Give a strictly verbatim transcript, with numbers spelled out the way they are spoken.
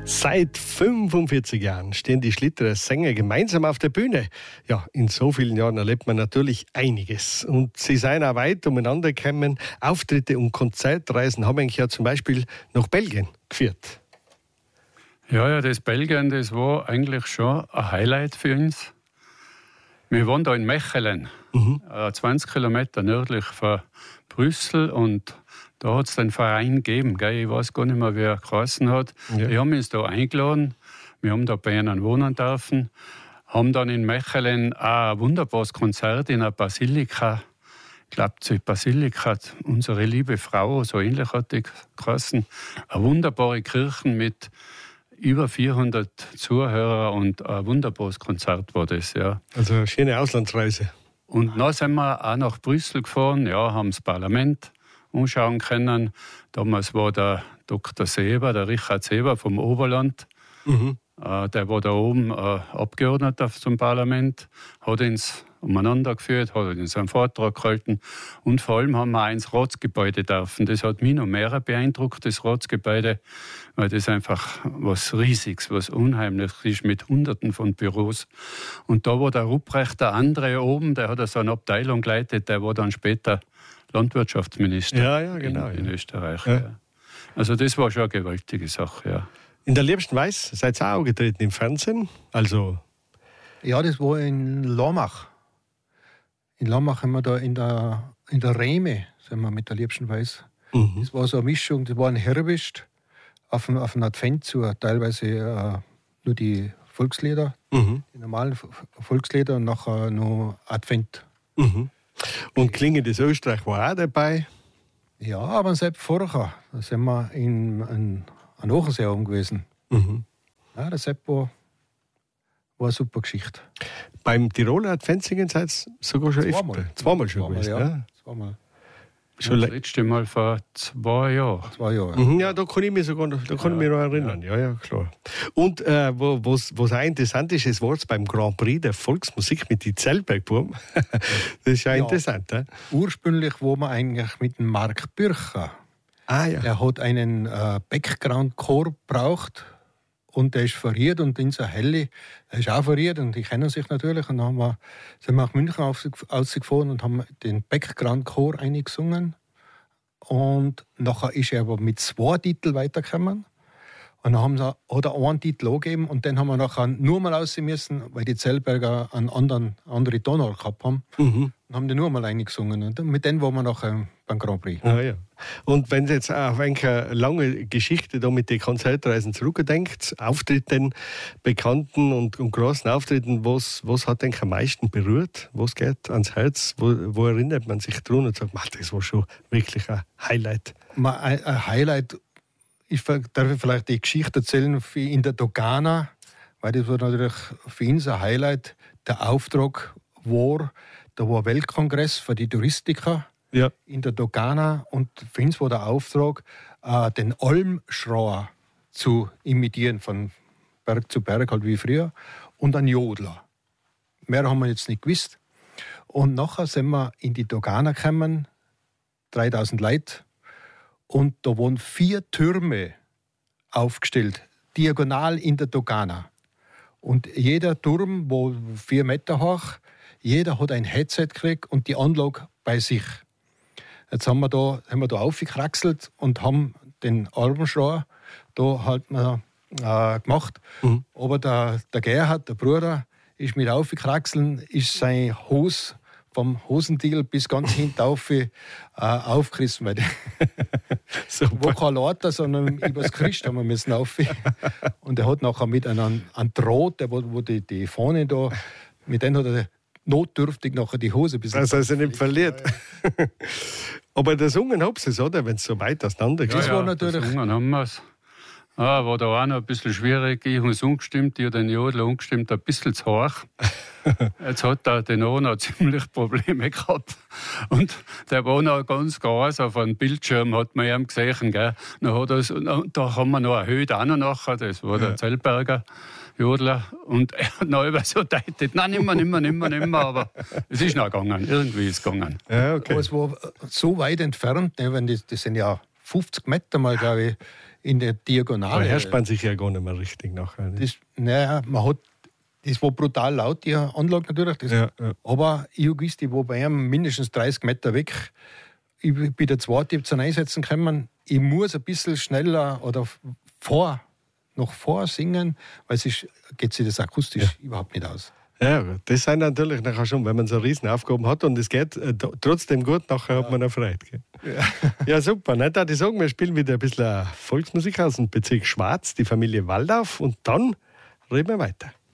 Seit fünfundvierzig Jahren stehen die Schlitterer Sänger gemeinsam auf der Bühne. Ja, in so vielen Jahren erlebt man natürlich einiges. Und sie seien auch weit umeinander gekommen. Auftritte und Konzertreisen haben eigentlich ja zum Beispiel nach Belgien geführt. Ja, ja, das Belgien, das war eigentlich schon ein Highlight für uns. Wir wohnen da in Mechelen, mhm. zwanzig Kilometer nördlich von Brüssel, und da hat es einen Verein gegeben, gell? Ich weiß gar nicht mehr, wie er geheißen hat. Ja. Die haben uns da eingeladen, wir haben da bei ihnen wohnen dürfen, haben dann in Mechelen ein wunderbares Konzert in einer Basilika, ich glaube, die Basilika, unsere liebe Frau, so ähnlich hat die geheißen, eine wunderbare Kirche mit über vierhundert Zuhörer, und ein wunderbares Konzert war das, ja. Also eine schöne Auslandsreise. Und dann sind wir auch nach Brüssel gefahren, ja, haben das Parlament anschauen können. Damals war der Doktor Seeber, der Richard Seeber vom Oberland, mhm. äh, der war da oben äh, Abgeordneter zum Parlament, hat uns umeinander geführt, hat uns einen Vortrag gehalten, und vor allem haben wir auch ins Ratsgebäude dürfen. Das hat mich noch mehr beeindruckt, das Ratsgebäude, weil das einfach was Riesiges, was Unheimliches ist, mit Hunderten von Büros. Und da war der Ruprecht, der andere oben, der hat so eine Abteilung geleitet, der war dann später Landwirtschaftsminister ja, ja, genau, in, in ja. Österreich. Ja. Ja. Also das war schon eine gewaltige Sache, ja. In der liebsten Weiß seid ihr auch getreten im Fernsehen? Also ja, das war in Lomach. In Lomach haben wir da in der, in der Rehme, sind wir mit der liebsten Weiß. Mhm. Das war so eine Mischung, das war ein Herbst auf einen, auf einen Advent zu, teilweise äh, nur die Volkslieder, mhm. die normalen Volkslieder, und nachher noch Advent. Mhm. Und Klingendes Österreich war auch dabei? Ja, aber selbst vorher, da sind wir in, in, an Ochensee gewesen. Mhm. Ja, der Sepp war, war eine super Geschichte. Beim Tiroler Adventssingen seid ihr sogar schon zweimal. öfter? Zweimal schon zweimal, gewesen, ja. ja. Zweimal. Schon das letzte Mal vor zwei Jahren. Zwei Jahre. Mhm, ja, da kann ich mich sogar noch, da kann ja, ich mich noch erinnern. Ja, ja, klar. Und äh, wo, was, was auch interessant ist, es war beim Grand Prix der Volksmusik mit den Zellbergbuben. Das ist ja, ja interessant. He? Ursprünglich war man eigentlich mit dem Mark Bürcher. Ah, ja. Er hat einen äh, Background-Chor gebraucht, und der ist verriert, und in der Helle, er ist auch verriert, und die kennen sich natürlich. Und dann haben wir, sind wir nach München ausgefahren und haben den Background-Chor eingesungen. Und nachher ist er aber mit zwei Titeln weitergekommen. Und dann haben sie, hat er einen Titel angegeben, und den haben wir nachher nur mal raus müssen, weil die Zellberger einen anderen, andere Tonart gehabt haben. Mhm. Und haben den nur mal eingesungen. Und mit denen waren wir nachher beim Grand Prix. Ah, ja. Und wenn ihr jetzt auf eine lange Geschichte da mit den Konzertreisen zurückdenkt, Auftritten, bekannten und, und großen Auftritten, was, was hat denn am meisten berührt? Was geht ans Herz? Wo, wo erinnert man sich dran und sagt, das war schon wirklich ein Highlight? Ein, ein Highlight, ich darf ich vielleicht die Geschichte erzählen in der Dogana, weil das war natürlich für uns ein Highlight. Der Auftrag war, da war ein Weltkongress für die Touristiker. Ja. In der Dogana, und für uns war der Auftrag, äh, den Almschrauer zu imitieren, von Berg zu Berg, halt wie früher, und einen Jodler. Mehr haben wir jetzt nicht gewusst. Und nachher sind wir in die Dogana gekommen, dreitausend Leute, und da waren vier Türme aufgestellt, diagonal in der Dogana. Und jeder Turm war vier Meter hoch, jeder hat ein Headset gekriegt und die Anlage bei sich. Jetzt haben wir da, haben wir da aufgekraxelt und haben den Almschrauer da halt mal, äh, gemacht. Mhm. Aber der, der Gerhard, der Bruder, ist mit aufgekraxeln, ist sein Hose vom Hosentiegel bis ganz hinten auf, äh, aufgerissen. Weil war kein Leiter, sondern übers Christ haben wir müssen auf. Und er hat nachher mit einem, einem Draht, der, wo, wo die, die Fahne da, mit dem hat er notdürftig nachher die Hose bis. Das heißt, er nicht verliert. Aber das Sungen habt ihr es, oder? Wenn es so weit auseinander geht. Ja, das ja, war natürlich. Das Sungen haben wir es. Ah, war da auch noch ein bisschen schwierig. Ich habe es umgestimmt, ich habe den Jodler umgestimmt, ein bisschen zu hoch. Jetzt hat der Tenor noch ziemlich Probleme gehabt. Und der war noch ganz groß auf einem Bildschirm, hat man ihm gesehen. Gell? Dann hat er's, da haben wir noch erhöht, auch noch nachher, das war der ja. Zellberger Jodler. Und er hat noch immer so deutet, nein, nimmer, nimmer, nimmer, nimmer. Aber es ist noch gegangen, irgendwie ist es gegangen. Ja, okay. Aber es war so weit entfernt, ne, wenn die, das sind ja fünfzig Meter mal, glaube ich, in der Diagonale. Aber herrscht man sich ja gar nicht mehr richtig nachher. Ne? Das, naja, man hat, das war brutal laut, die Anlage natürlich. Das, ja, ja. Aber ich habe gewusst, ich war bei ihm mindestens dreißig Meter weg. Ich bin der Zweite, ich habe einsetzen können. Ich muss ein bisschen schneller oder vor, noch vor singen, weil sonst geht sich das akustisch ja. überhaupt nicht aus. Ja, das sind natürlich nachher schon, wenn man so Riesenaufgaben hat und es geht äh, trotzdem gut, nachher ja. hat man auch Freude. Ja. ja, super. Ne? Da ich sagen, wir spielen wieder ein bisschen Volksmusik aus dem Bezirk Schwarz, die Familie Waldauf, und dann reden wir weiter.